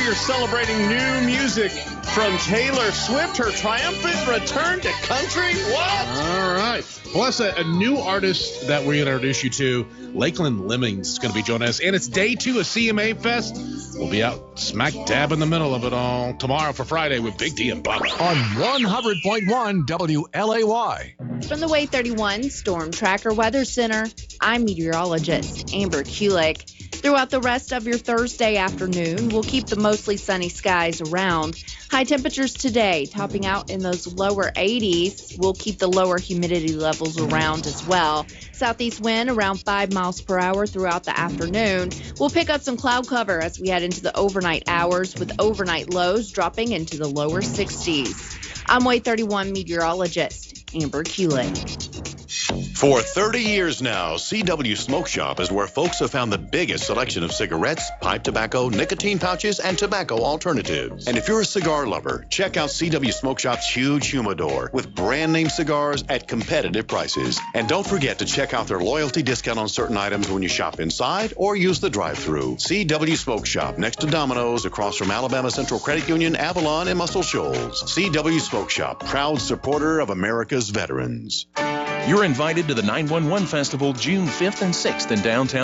you're celebrating new music from Taylor Swift, her triumphant return to country. What? All right. Plus, a new artist that we're going to introduce you to, Lakeland Lemmings, is going to be joining us. And it's day 2 of CMA Fest. We'll be out smack dab in the middle of it all tomorrow for Friday with Big D and Buck. On 100.1 WLAY. From the Way 31 Storm Tracker Weather Center, I'm meteorologist Amber Kulik. Throughout the rest of your Thursday afternoon, we'll keep the mostly sunny skies around. High temperatures today topping out in those lower 80s. We'll keep the lower humidity levels around as well. Southeast wind around 5 miles per hour throughout the afternoon. We'll pick up some cloud cover as we head into the overnight hours, with overnight lows dropping into the lower 60s. I'm Way 31 meteorologist Amber Kulik. For 30 years now, CW Smoke Shop is where folks have found the biggest selection of cigarettes, pipe tobacco, nicotine pouches, and tobacco alternatives. And if you're a cigar lover, check out CW Smoke Shop's huge humidor with brand name cigars at competitive prices. And don't forget to check out their loyalty discount on certain items when you shop inside or use the drive-thru. CW Smoke Shop, next to Domino's, across from Alabama Central Credit Union, Avalon, and Muscle Shoals. CW Smoke Shop, proud supporter of America's veterans. You're invited to the 911 Festival June 5th and 6th in downtown